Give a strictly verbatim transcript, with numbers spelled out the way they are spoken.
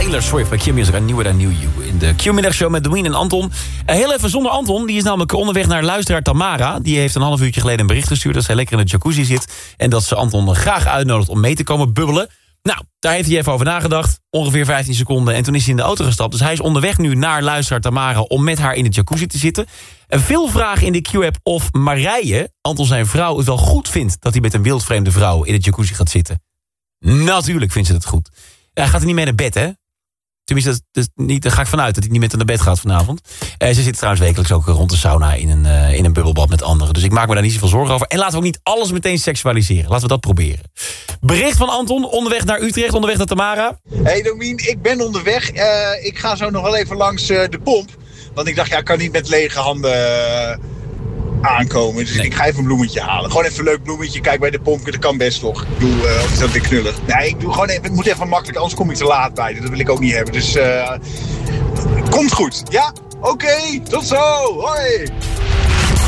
Taylor Swift bij Q-Music. I Knew It, I Knew You. In de Q-middagshow met Domien en Anton. Uh, heel even zonder Anton. Die is namelijk onderweg naar luisteraar Tamara. Die heeft een half uurtje geleden een bericht gestuurd... dat zij lekker in de jacuzzi zit. En dat ze Anton graag uitnodigt om mee te komen bubbelen. Nou, daar heeft hij even over nagedacht. Ongeveer vijftien seconden. En toen is hij in de auto gestapt. Dus hij is onderweg nu naar luisteraar Tamara... om met haar in de jacuzzi te zitten. En veel vragen in de Q-app of Marije, Anton zijn vrouw... het wel goed vindt dat hij met een wildvreemde vrouw... in de jacuzzi gaat zitten. Natuurlijk vindt ze het goed. Hij gaat er niet mee naar bed, hè? Tenminste, dat, dat niet, daar ga ik vanuit dat hij niet met haar naar bed gaat vanavond. Uh, ze zit trouwens wekelijks ook rond de sauna in een, uh, in een bubbelbad met anderen. Dus ik maak me daar niet zoveel zorgen over. En laten we ook niet alles meteen seksualiseren. Laten we dat proberen. Bericht van Anton, onderweg naar Utrecht, onderweg naar Tamara. Hey Domien, ik ben onderweg. Uh, ik ga zo nog wel even langs uh, de pomp. Want ik dacht, ja, ik kan niet met lege handen uh, aankomen. Dus nee. Ik ga even een bloemetje halen. Gewoon even een leuk bloemetje. Kijk, bij de pomp, dat kan best toch. Ik bedoel, uh, of is dat weer knullig? Nee, ik doe gewoon even, het moet even makkelijk, anders kom ik te laat bij. Dat wil ik ook niet hebben. Dus uh, komt goed. Ja? Oké, okay, tot zo. Hoi.